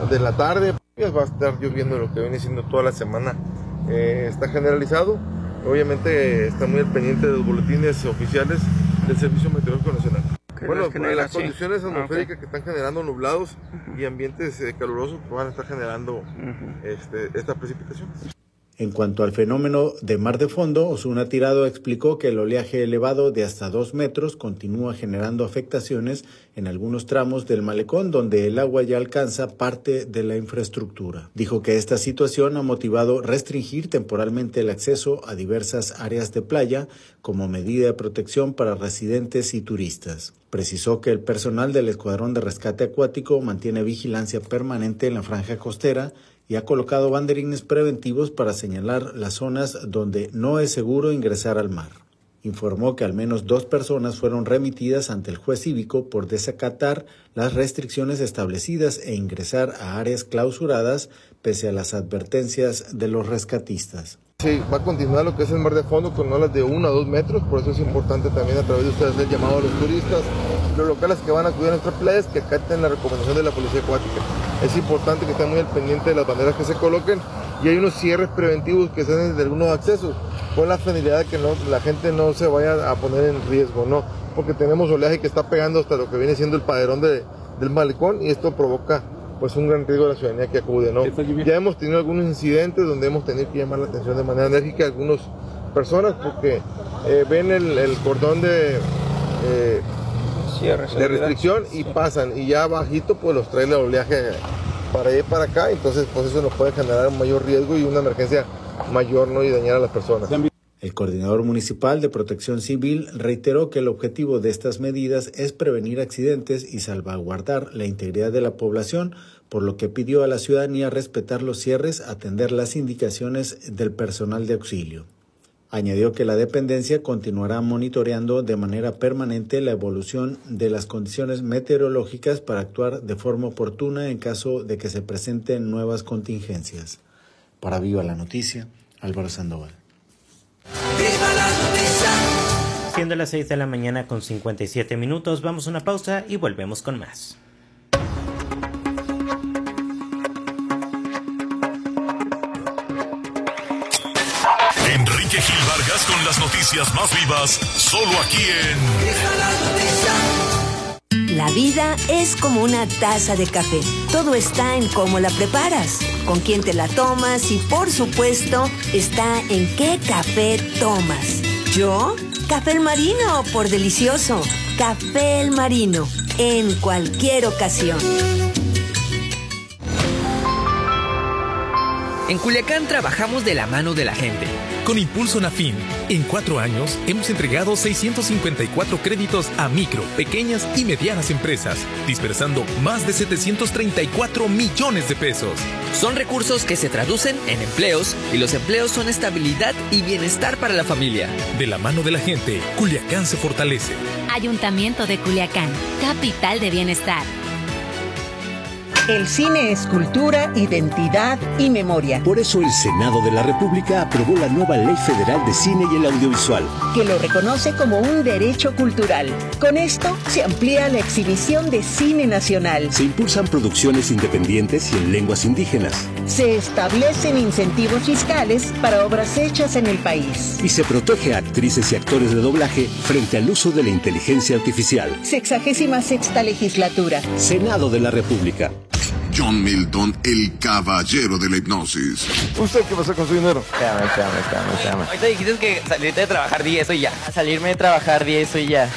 de la tarde, va a estar lloviendo lo que viene siendo toda la semana. Está generalizado. Obviamente está muy al pendiente de los boletines oficiales del Servicio Meteorológico Nacional. Bueno, las condiciones atmosféricas que están generando nublados y ambientes calurosos van a estar generando esta precipitación. En cuanto al fenómeno de mar de fondo, Osuna Tirado explicó que el oleaje elevado de hasta 2 metros continúa generando afectaciones en algunos tramos del malecón donde el agua ya alcanza parte de la infraestructura. Dijo que esta situación ha motivado restringir temporalmente el acceso a diversas áreas de playa como medida de protección para residentes y turistas. Precisó que el personal del Escuadrón de Rescate Acuático mantiene vigilancia permanente en la franja costera y ha colocado banderines preventivos para señalar las zonas donde no es seguro ingresar al mar. Informó que al menos 2 personas fueron remitidas ante el juez cívico por desacatar las restricciones establecidas e ingresar a áreas clausuradas pese a las advertencias de los rescatistas. Sí, va a continuar lo que es el mar de fondo con olas de 1 a 2 metros, por eso es importante también a través de ustedes el llamado a los turistas, los locales que van a acudir a nuestras playas, que acaten la recomendación de la Policía Acuática. Es importante que estén muy al pendiente de las banderas que se coloquen y hay unos cierres preventivos que se hacen desde algunos accesos con la finalidad de que la gente no se vaya a poner en riesgo, ¿no? Porque tenemos oleaje que está pegando hasta lo que viene siendo el paderón del malecón y esto provoca pues un gran riesgo de la ciudadanía que acude, ¿no? Ya hemos tenido algunos incidentes donde hemos tenido que llamar la atención de manera enérgica a algunas personas porque ven el cordón de restricción y pasan y ya bajito pues los trae el oleaje para allá y para acá, entonces pues eso nos puede generar un mayor riesgo y una emergencia mayor, ¿no? Y dañar a las personas. El coordinador municipal de Protección Civil reiteró que el objetivo de estas medidas es prevenir accidentes y salvaguardar la integridad de la población, por lo que pidió a la ciudadanía respetar los cierres, atender las indicaciones del personal de auxilio. Añadió que la dependencia continuará monitoreando de manera permanente la evolución de las condiciones meteorológicas para actuar de forma oportuna en caso de que se presenten nuevas contingencias. Para Viva la Noticia, Álvaro Sandoval. Siendo las 6 de la mañana con 57 minutos, vamos a una pausa y volvemos con más. Enrique Gil Vargas con las noticias más vivas, solo aquí en... La vida es como una taza de café. Todo está en cómo la preparas, con quién te la tomas y, por supuesto, está en qué café tomas. ¿Yo? Café El Marino, por delicioso. Café El Marino, en cualquier ocasión. En Culiacán trabajamos de la mano de la gente. Con Impulso Nafin, en 4 años hemos entregado 654 créditos a micro, pequeñas y medianas empresas, dispersando más de 734 millones de pesos. Son recursos que se traducen en empleos y los empleos son estabilidad y bienestar para la familia. De la mano de la gente, Culiacán se fortalece. Ayuntamiento de Culiacán, capital de bienestar. El cine es cultura, identidad y memoria. Por eso el Senado de la República aprobó la nueva Ley Federal de Cine y el Audiovisual, que lo reconoce como un derecho cultural. Con esto se amplía la exhibición de cine nacional. Se impulsan producciones independientes y en lenguas indígenas. Se establecen incentivos fiscales para obras hechas en el país. Y se protege a actrices y actores de doblaje frente al uso de la inteligencia artificial. 66ª legislatura. Senado de la República. John Milton, el caballero de la hipnosis. ¿Usted qué pasa con su dinero? Espérame. Ahorita dijiste que salirte de trabajar 10 y ya. Salirme de trabajar 10 y ya.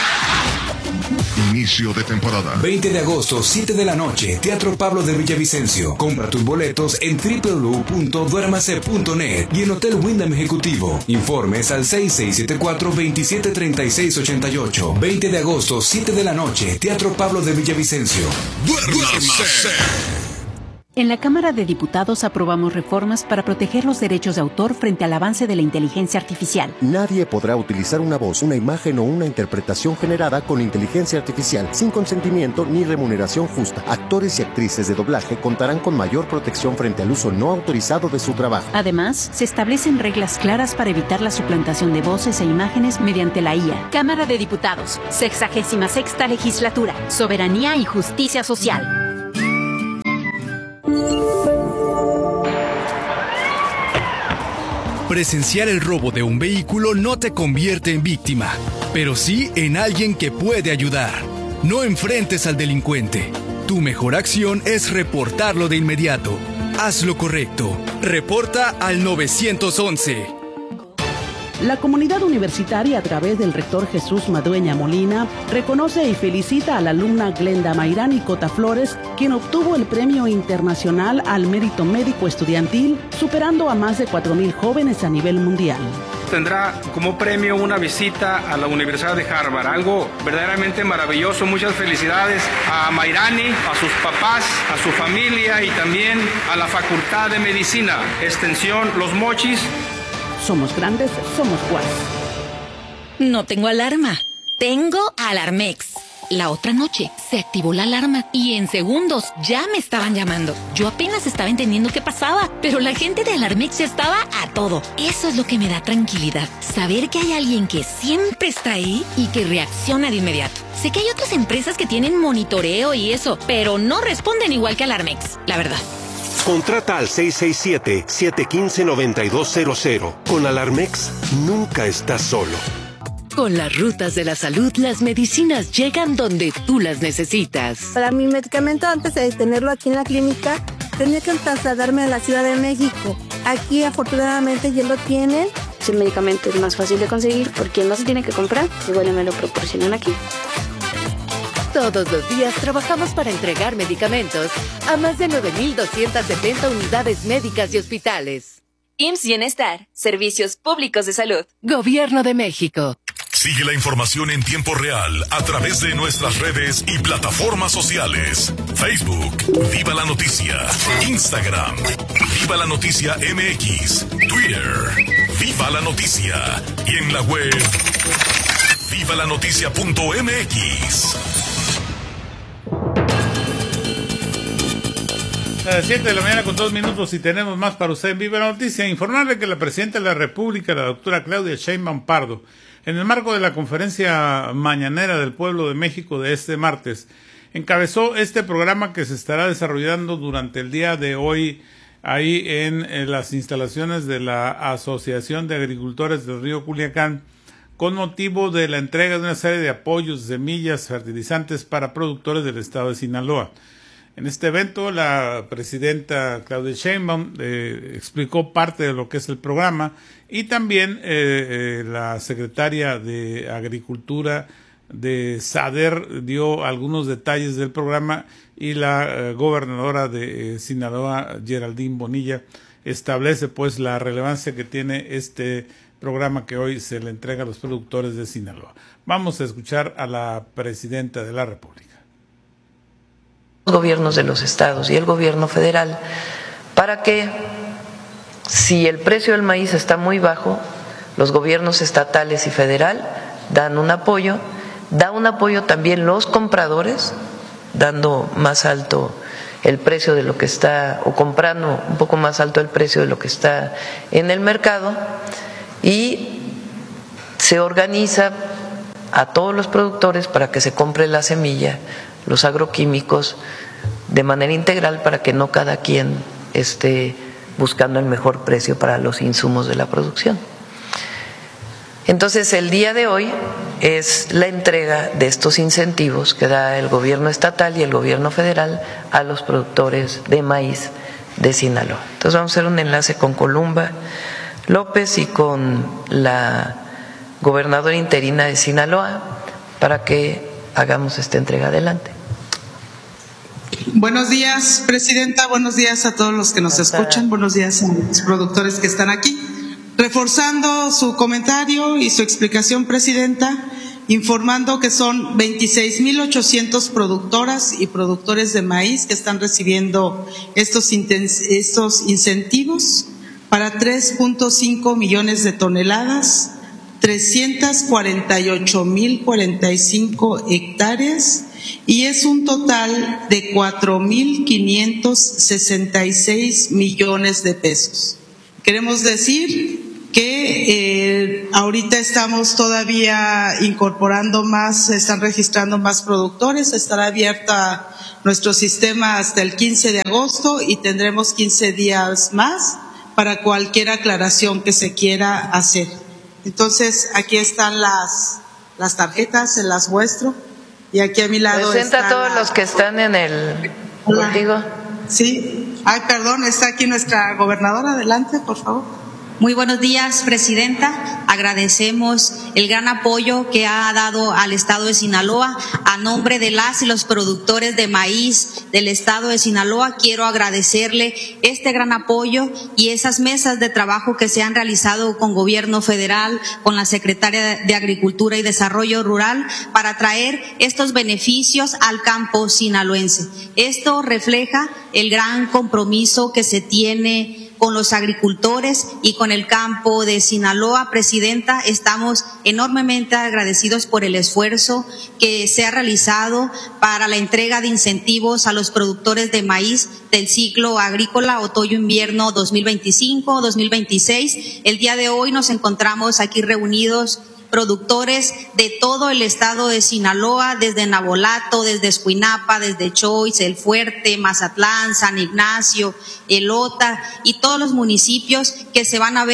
Inicio de temporada. 20 de agosto, 7 de la noche, Teatro Pablo de Villavicencio. Compra tus boletos en www.duermase.net y en Hotel Wyndham Ejecutivo. Informes al 6674-273688. 20 de agosto, 7 de la noche, Teatro Pablo de Villavicencio. ¡Duérmase! En la Cámara de Diputados aprobamos reformas para proteger los derechos de autor frente al avance de la inteligencia artificial. Nadie podrá utilizar una voz, una imagen o una interpretación generada con inteligencia artificial sin consentimiento ni remuneración justa. Actores y actrices de doblaje contarán con mayor protección frente al uso no autorizado de su trabajo. Además, se establecen reglas claras para evitar la suplantación de voces e imágenes mediante la IA. Cámara de Diputados, 66ª Legislatura, Soberanía y Justicia Social. Presenciar el robo de un vehículo no te convierte en víctima, pero sí en alguien que puede ayudar. No enfrentes al delincuente. Tu mejor acción es reportarlo de inmediato. Haz lo correcto. Reporta al 911. La comunidad universitaria, a través del rector Jesús Madueña Molina, reconoce y felicita a la alumna Glenda Mayrani Cota Flores, quien obtuvo el Premio Internacional al Mérito Médico Estudiantil, superando a más de 4,000 jóvenes a nivel mundial. Tendrá como premio una visita a la Universidad de Harvard, algo verdaderamente maravilloso. Muchas felicidades a Mayrani, a sus papás, a su familia y también a la Facultad de Medicina, Extensión Los Mochis. Somos grandes, somos Guas. No tengo alarma. Tengo Alarmex. La otra noche se activó la alarma y en segundos ya me estaban llamando. Yo apenas estaba entendiendo qué pasaba, pero la gente de Alarmex ya estaba a todo. Eso es lo que me da tranquilidad. Saber que hay alguien que siempre está ahí y que reacciona de inmediato. Sé que hay otras empresas que tienen monitoreo y eso, pero no responden igual que Alarmex, la verdad. Contrata al 667-715-9200. Con Alarmex, nunca estás solo. Con las rutas de la salud, las medicinas llegan donde tú las necesitas. Para mi medicamento, antes de tenerlo aquí en la clínica, tenía que trasladarme a la Ciudad de México. Aquí, afortunadamente, ya lo tienen. El medicamento es más fácil de conseguir porque no se tiene que comprar, igual me lo proporcionan aquí. Todos los días trabajamos para entregar medicamentos a más de 9,270 unidades médicas y hospitales. IMSS Bienestar, Servicios Públicos de Salud. Gobierno de México. Sigue la información en tiempo real a través de nuestras redes y plataformas sociales. Facebook, Viva la Noticia. Instagram, Viva la Noticia MX. Twitter, Viva la Noticia. Y en la web, vivalanoticia.mx. A las 7 de la mañana con 2 minutos y tenemos más para usted en Viva la Noticia. Informarle que la Presidenta de la República, la doctora Claudia Sheinbaum Pardo, en el marco de la conferencia mañanera del Pueblo de México de este martes, encabezó este programa que se estará desarrollando durante el día de hoy ahí en las instalaciones de la Asociación de Agricultores del Río Culiacán, con motivo de la entrega de una serie de apoyos, semillas, fertilizantes para productores del estado de Sinaloa. En este evento, la presidenta Claudia Sheinbaum explicó parte de lo que es el programa y también la secretaria de Agricultura de SADER dio algunos detalles del programa y la gobernadora de Sinaloa, Geraldine Bonilla, establece pues la relevancia que tiene este programa que hoy se le entrega a los productores de Sinaloa. Vamos a escuchar a la presidenta de la República. Los gobiernos de los estados y el gobierno federal para que, si el precio del maíz está muy bajo, los gobiernos estatales y federal dan un apoyo, da un apoyo también los compradores, dando más alto el precio de lo que está, o comprando un poco más alto el precio de lo que está en el mercado, y se organiza a todos los productores para que se compre la semilla, los agroquímicos, de manera integral para que no cada quien esté buscando el mejor precio para los insumos de la producción. Entonces, el día de hoy es la entrega de estos incentivos que da el gobierno estatal y el gobierno federal a los productores de maíz de Sinaloa. Entonces, vamos a hacer un enlace con Columba López y con la gobernadora interina de Sinaloa para que hagamos esta entrega. Adelante. Buenos días, presidenta. Buenos días a todos los que nos escuchan. Buenos días a los productores que están aquí. Reforzando su comentario y su explicación, presidenta, informando que son 26,800 productoras y productores de maíz que están recibiendo estos incentivos para 3.5 millones de toneladas, 348,045 hectáreas, y es un total de 4,566 millones de pesos. Queremos decir que ahorita estamos todavía incorporando más, se están registrando más productores, estará abierta nuestro sistema hasta el 15 de agosto y tendremos 15 días más para cualquier aclaración que se quiera hacer. Entonces, aquí están las tarjetas, se las muestro, y aquí a mi lado presenta a todos los que están en el contigo. Sí. Ay, perdón, está aquí nuestra gobernadora. Adelante, por favor. Muy buenos días, Presidenta. Agradecemos el gran apoyo que ha dado al Estado de Sinaloa. A nombre de las y los productores de maíz del Estado de Sinaloa, quiero agradecerle este gran apoyo y esas mesas de trabajo que se han realizado con Gobierno Federal, con la Secretaria de Agricultura y Desarrollo Rural, para traer estos beneficios al campo sinaloense. Esto refleja el gran compromiso que se tiene con los agricultores y con el campo de Sinaloa. Presidenta, estamos enormemente agradecidos por el esfuerzo que se ha realizado para la entrega de incentivos a los productores de maíz del ciclo agrícola otoño-invierno 2025-2026. El día de hoy nos encontramos aquí reunidos productores de todo el estado de Sinaloa, desde Navolato, desde Escuinapa, desde Choix, El Fuerte, Mazatlán, San Ignacio, Elota y todos los municipios que se van a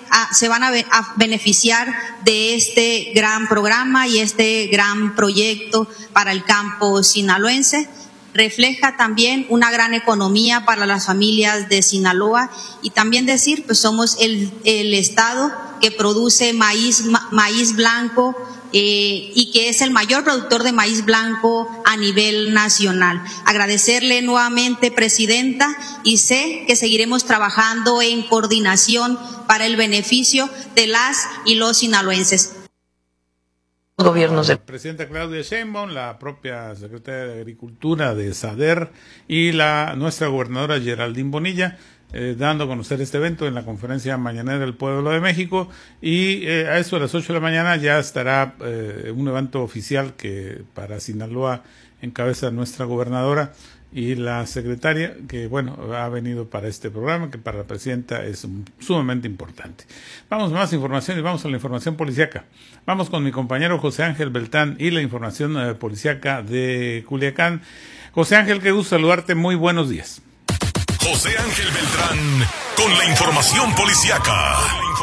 beneficiar de este gran programa y este gran proyecto para el campo sinaloense. Refleja también una gran economía para las familias de Sinaloa, y también decir, pues somos el estado que produce maíz blanco y que es el mayor productor de maíz blanco a nivel nacional. Agradecerle nuevamente, Presidenta, y sé que seguiremos trabajando en coordinación para el beneficio de las y los sinaloenses. Gobiernos de Presidenta Claudia Sheinbaum, la propia secretaria de Agricultura de SADER y nuestra gobernadora Geraldine Bonilla, dando a conocer este evento en la conferencia mañanera del Pueblo de México, y a eso de las 8 de la mañana ya estará un evento oficial que para Sinaloa encabeza nuestra gobernadora y la secretaria, que bueno, ha venido para este programa, que para la presidenta es sumamente importante. Vamos a más información y vamos a la información policíaca. Vamos con mi compañero José Ángel Beltrán y la información policíaca de Culiacán. José Ángel, qué gusto saludarte, muy buenos días. José Ángel Beltrán con la información policíaca.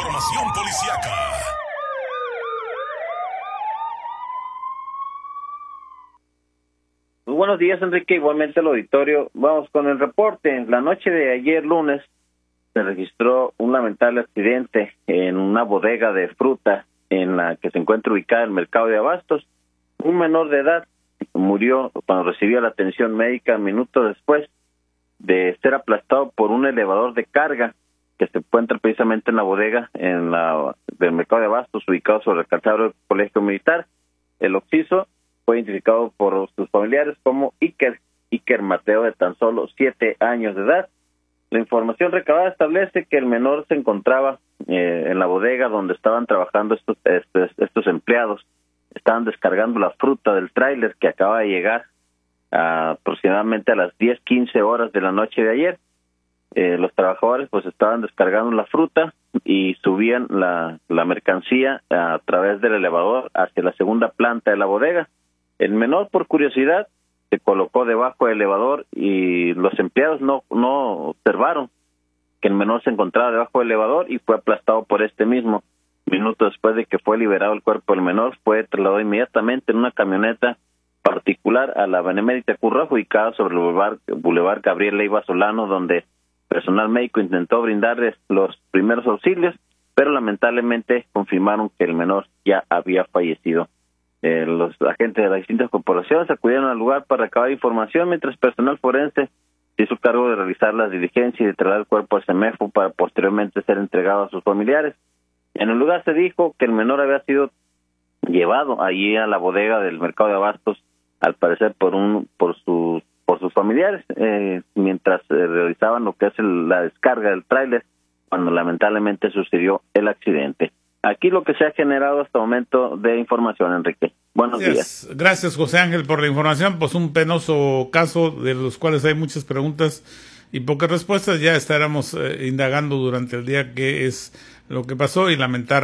Muy buenos días, Enrique, igualmente al auditorio. Vamos con el reporte. En la noche de ayer lunes se registró un lamentable accidente en una bodega de fruta en la que se encuentra ubicada el mercado de abastos. Un menor de edad murió cuando recibía la atención médica minutos después de ser aplastado por un elevador de carga que se encuentra precisamente en la bodega del mercado de abastos, ubicado sobre el calzado del Colegio Militar. El occiso fue identificado por sus familiares como Iker Mateo, de tan solo 7 años de edad. La información recabada establece que el menor se encontraba en la bodega donde estaban trabajando estos empleados. Estaban descargando la fruta del tráiler que acaba de llegar aproximadamente a las 10:15 horas de la noche de ayer. Los trabajadores pues estaban descargando la fruta y subían la mercancía a través del elevador hacia la segunda planta de la bodega. El menor, por curiosidad, se colocó debajo del elevador y los empleados no observaron que el menor se encontraba debajo del elevador y fue aplastado por este mismo. Minutos después de que fue liberado el cuerpo del menor, fue trasladado inmediatamente en una camioneta particular a la Benemérita Currajo, ubicada sobre el Boulevard Gabriel Leiva Solano, donde personal médico intentó brindarles los primeros auxilios, pero lamentablemente confirmaron que el menor ya había fallecido. Los agentes de las distintas corporaciones acudieron al lugar para recabar información, mientras personal forense se hizo cargo de realizar las diligencias y de trasladar el cuerpo al CEMEFO para posteriormente ser entregado a sus familiares. En el lugar se dijo que el menor había sido llevado allí a la bodega del mercado de abastos, al parecer por sus familiares, mientras realizaban lo que es la descarga del tráiler, cuando lamentablemente sucedió el accidente. Aquí lo que se ha generado hasta el momento de información, Enrique. Buenos días. Gracias, José Ángel, por la información. Pues un penoso caso de los cuales hay muchas preguntas y pocas respuestas. Ya estaremos indagando durante el día qué es lo que pasó y lamentar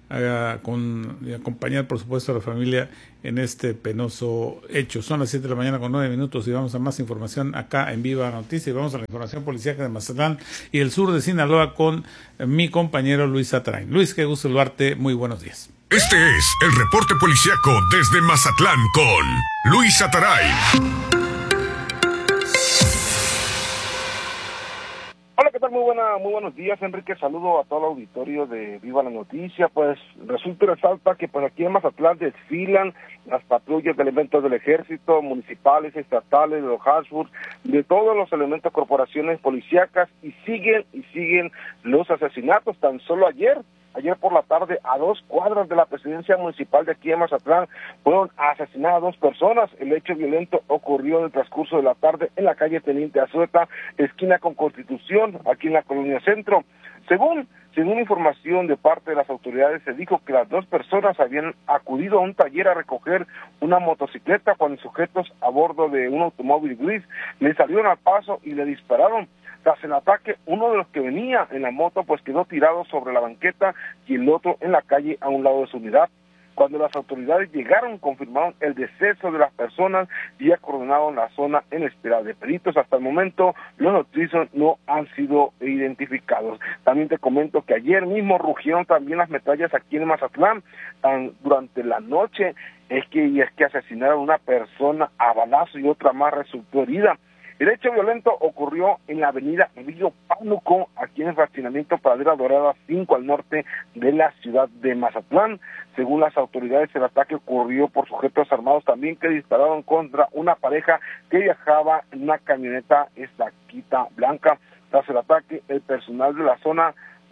y acompañar, por supuesto, a la familia en este penoso hecho. Son las 7 de la mañana con 9 minutos y vamos a más información acá en Viva Noticias, y vamos a la información policíaca de Mazatlán y el sur de Sinaloa con mi compañero Luis Atarain. Luis, qué gusto saludarte, muy buenos días. Este es el reporte policíaco desde Mazatlán con Luis Atarain. Hola, ¿qué tal? Muy buenos días, Enrique. Saludo a todo el auditorio de Viva la Noticia. Pues resulta y resalta que pues aquí en Mazatlán desfilan las patrullas de elementos del ejército, municipales, estatales, de los Habsburg, de todos los elementos, corporaciones policíacas, y siguen los asesinatos. Tan solo ayer por la tarde, a 2 cuadras de la presidencia municipal de aquí en Mazatlán, fueron asesinadas 2 personas. El hecho violento ocurrió en el transcurso de la tarde en la calle Teniente Azueta, esquina con Constitución, aquí en la Colonia Centro. Según información de parte de las autoridades, se dijo que las 2 personas habían acudido a un taller a recoger una motocicleta cuando sujetos a bordo de un automóvil gris le salieron al paso y le dispararon. Tras el ataque, uno de los que venía en la moto pues quedó tirado sobre la banqueta y el otro en la calle a un lado de su unidad. Cuando las autoridades llegaron, confirmaron el deceso de las personas y acordonaron la zona en espera de peritos. Hasta el momento, los noticios no han sido identificados. También te comento que ayer mismo rugieron también las metrallas aquí en Mazatlán. Durante la noche es que asesinaron a una persona a balazo y otra más resultó herida. El hecho violento ocurrió en la avenida Emilio Pánuco, aquí en el fraccionamiento Pradera Dorada 5 al norte de la ciudad de Mazatlán. Según las autoridades, el ataque ocurrió por sujetos armados también que dispararon contra una pareja que viajaba en una camioneta estaquita blanca. Tras el ataque, el personal de la zona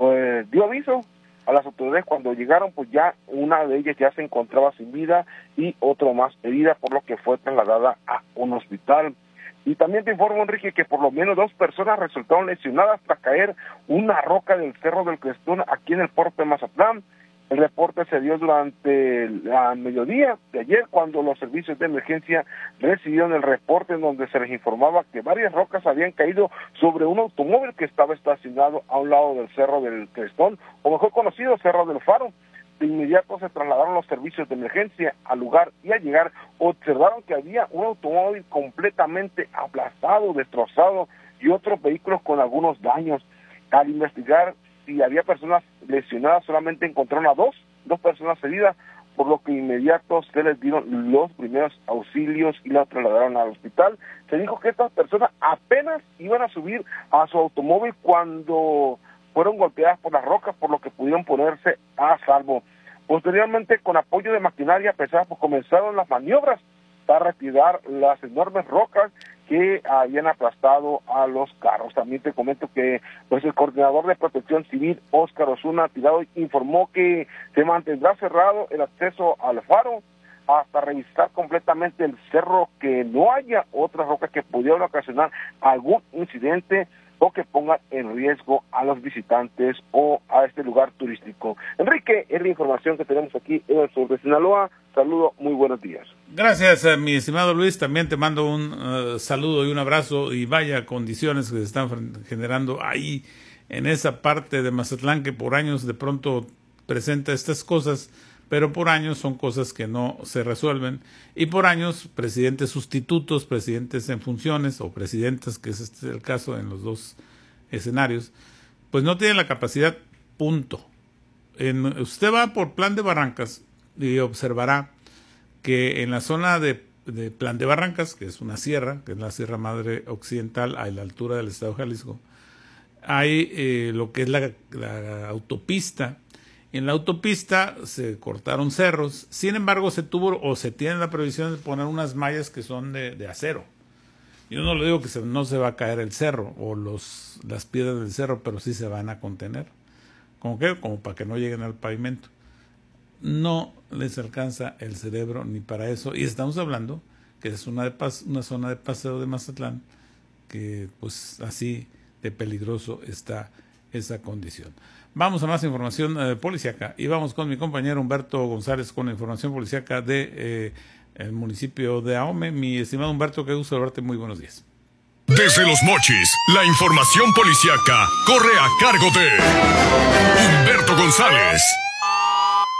dio aviso a las autoridades. Cuando llegaron, pues ya una de ellas ya se encontraba sin vida y otro más herida, por lo que fue trasladada a un hospital. Y también te informo, Enrique, que por lo menos 2 personas resultaron lesionadas tras caer una roca del Cerro del Crestón aquí en el puerto de Mazatlán. El reporte se dio durante la mediodía de ayer, cuando los servicios de emergencia recibieron el reporte en donde se les informaba que varias rocas habían caído sobre un automóvil que estaba estacionado a un lado del Cerro del Crestón, o mejor conocido, Cerro del Faro. De inmediato se trasladaron los servicios de emergencia al lugar y al llegar observaron que había un automóvil completamente aplastado, destrozado y otros vehículos con algunos daños. Al investigar si había personas lesionadas, solamente encontraron a dos personas heridas, por lo que inmediato se les dieron los primeros auxilios y las trasladaron al hospital. Se dijo que estas personas apenas iban a subir a su automóvil cuando fueron golpeadas por las rocas, por lo que pudieron ponerse a salvo. Posteriormente, con apoyo de maquinaria pesada, pues comenzaron las maniobras para retirar las enormes rocas que habían aplastado a los carros. También te comento que pues el coordinador de Protección Civil, Óscar Osuna Tirado, informó que se mantendrá cerrado el acceso al faro hasta revisar completamente el cerro, que no haya otras rocas que pudieran ocasionar algún incidente o que pongan en riesgo a los visitantes o a este lugar turístico. Enrique, es la información que tenemos aquí en el sur de Sinaloa. Saludo, muy buenos días. Gracias, mi estimado Luis. También te mando un saludo y un abrazo, y vaya condiciones que se están generando ahí en esa parte de Mazatlán, que por años de pronto presenta estas cosas, pero por años son cosas que no se resuelven, y por años presidentes sustitutos, presidentes en funciones o presidentas, que es el caso en los 2 escenarios, pues no tienen la capacidad, punto. Usted va por Plan de Barrancas y observará que en la zona de Plan de Barrancas, que es una sierra, que es la Sierra Madre Occidental a la altura del estado de Jalisco, hay lo que es la autopista. En la autopista se cortaron cerros, sin embargo se tiene la previsión de poner unas mallas que son de acero. Yo no le digo que no se va a caer el cerro o las piedras del cerro, pero sí se van a contener. ¿Cómo qué? Como para que no lleguen al pavimento. No les alcanza el cerebro ni para eso, y estamos hablando que es una zona de paseo de Mazatlán, que pues así de peligroso está esa condición. Vamos a más información policíaca y vamos con mi compañero Humberto González con la información policíaca de el municipio de Ahome. Mi estimado Humberto, qué gusto verte, muy buenos días. Desde Los Mochis, la información policíaca corre a cargo de Humberto González.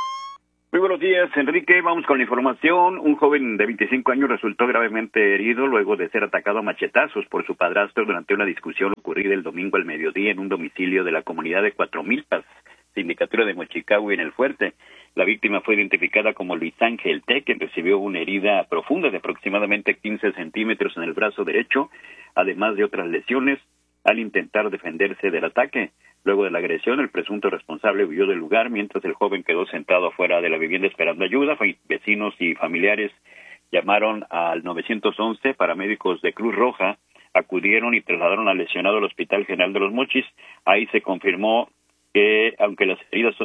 buenos días, Enrique. Vamos con la información. Un joven de 25 años resultó gravemente herido luego de ser atacado a machetazos por su padrastro durante una discusión ocurrida el domingo al mediodía en un domicilio de la comunidad de Cuatro Milpas, sindicatura de Mochicahue, en El Fuerte. La víctima fue identificada como Luis Ángel T., quien recibió una herida profunda de aproximadamente 15 centímetros en el brazo derecho, además de otras lesiones al intentar defenderse del ataque. Luego de la agresión, el presunto responsable huyó del lugar, mientras el joven quedó sentado afuera de la vivienda esperando ayuda. Vecinos y familiares llamaron al 911, paramédicos de Cruz Roja acudieron y trasladaron al lesionado al Hospital General de Los Mochis. Ahí se confirmó que, aunque las heridas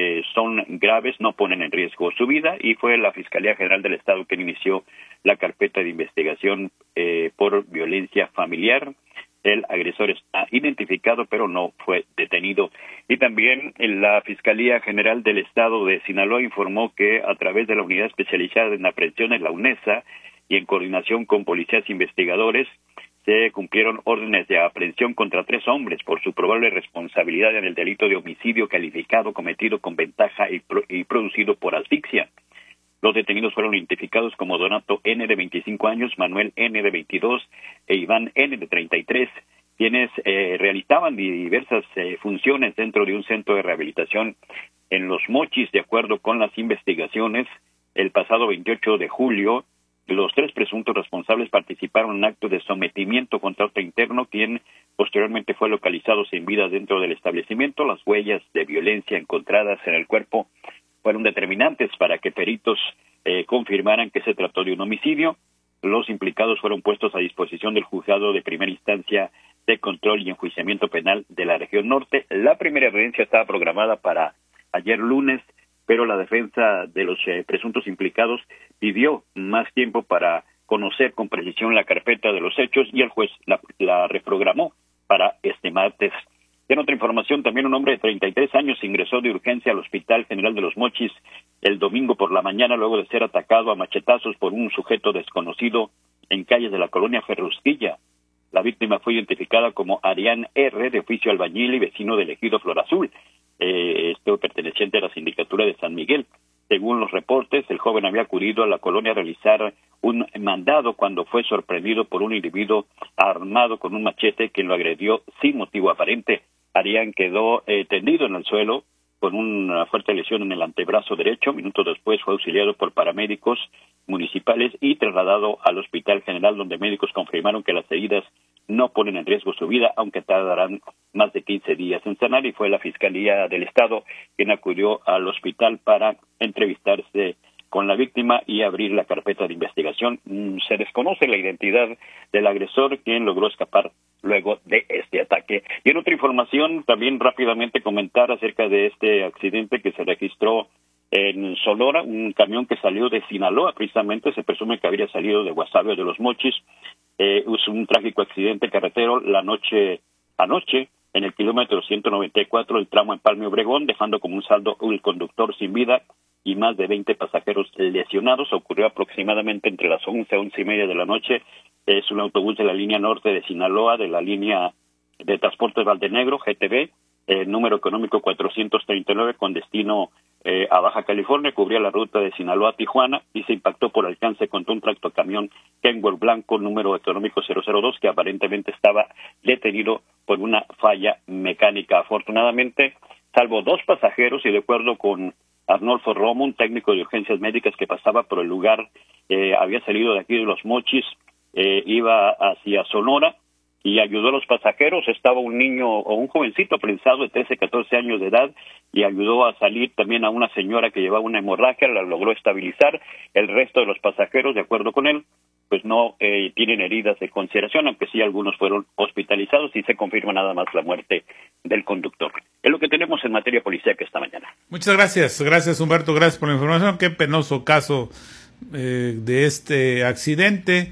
son graves, no ponen en riesgo su vida, y fue la Fiscalía General del Estado quien inició la carpeta de investigación por violencia familiar. El agresor está identificado, pero no fue detenido. Y también la Fiscalía General del Estado de Sinaloa informó que a través de la Unidad Especializada en Aprehensiones, la UNESA, y en coordinación con policías investigadores, se cumplieron órdenes de aprehensión contra 3 hombres por su probable responsabilidad en el delito de homicidio calificado cometido con ventaja y producido por asfixia. Los detenidos fueron identificados como Donato N., de 25 años, Manuel N., de 22, e Iván N., de 33, quienes realizaban diversas funciones dentro de un centro de rehabilitación en Los Mochis. De acuerdo con las investigaciones, el pasado 28 de julio, los 3 presuntos responsables participaron en un acto de sometimiento contra otro interno, quien posteriormente fue localizado sin vida dentro del establecimiento. Las huellas de violencia encontradas en el cuerpo fueron determinantes para que peritos confirmaran que se trató de un homicidio. Los implicados fueron puestos a disposición del juzgado de primera instancia de control y enjuiciamiento penal de la región norte. La primera audiencia estaba programada para ayer lunes, pero la defensa de los presuntos implicados pidió más tiempo para conocer con precisión la carpeta de los hechos, y el juez la reprogramó para este martes. En otra información, también un hombre de 33 años ingresó de urgencia al Hospital General de Los Mochis el domingo por la mañana luego de ser atacado a machetazos por un sujeto desconocido en calles de la colonia Ferrusquilla. La víctima fue identificada como Arián R., de oficio albañil y vecino del ejido Flor Azul, perteneciente a la sindicatura de San Miguel. Según los reportes, el joven había acudido a la colonia a realizar un mandado cuando fue sorprendido por un individuo armado con un machete, quien lo agredió sin motivo aparente. Arián quedó tendido en el suelo con una fuerte lesión en el antebrazo derecho. Minutos después fue auxiliado por paramédicos municipales y trasladado al Hospital General, donde médicos confirmaron que las heridas no ponen en riesgo su vida, aunque tardarán más de 15 días en sanar, y fue la Fiscalía del Estado quien acudió al hospital para entrevistarse con la víctima y abrir la carpeta de investigación. Se desconoce la identidad del agresor, quien logró escapar luego de este ataque. Y en otra información, también rápidamente comentar acerca de este accidente que se registró en Sonora, un camión que salió de Sinaloa, precisamente, se presume que habría salido de Guasave de Los Mochis. Es un trágico accidente carretero anoche en el kilómetro 194, el tramo Empalme Obregón, dejando como un saldo el conductor sin vida y más de 20 pasajeros lesionados. Ocurrió aproximadamente entre las 11 a 11:30 de la noche. Es un autobús de la línea norte de Sinaloa, de la línea de Transportes Valdenegro, GTV, número económico 439, con destino a Baja California. Cubría la ruta de Sinaloa a Tijuana y se impactó por alcance contra un tractocamión Kenworth blanco, número económico 002, que aparentemente estaba detenido por una falla mecánica. Afortunadamente, salvo 2 pasajeros, y de acuerdo con Arnolfo Romo, un técnico de urgencias médicas que pasaba por el lugar, había salido de aquí de Los Mochis, iba hacia Sonora y ayudó a los pasajeros. Estaba un niño o un jovencito prensado de 13, 14 años de edad, y ayudó a salir también a una señora que llevaba una hemorragia, la logró estabilizar. El resto de los pasajeros, de acuerdo con él, pues no tienen heridas de consideración, aunque sí algunos fueron hospitalizados, y se confirma nada más la muerte del conductor. Es lo que tenemos en materia policíaca esta mañana. Muchas gracias. Gracias, Humberto. Gracias por la información. Qué penoso caso de este accidente.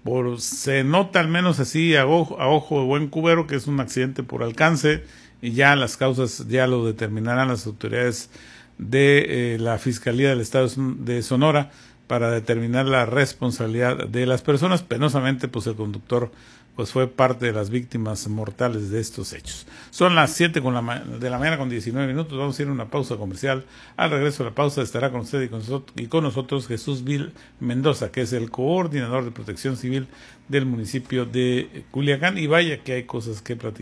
Se nota, al menos así a ojo de buen cubero, que es un accidente por alcance, y ya las causas ya lo determinarán las autoridades de la Fiscalía del Estado de Sonora para determinar la responsabilidad de las personas. Penosamente, pues el conductor pues fue parte de las víctimas mortales de estos hechos. Son las 7 de la mañana con 19 minutos. Vamos a ir a una pausa comercial. Al regreso de la pausa estará con usted y con nosotros Jesús Vil Mendoza, que es el coordinador de Protección Civil del municipio de Culiacán. Y vaya que hay cosas que platicar.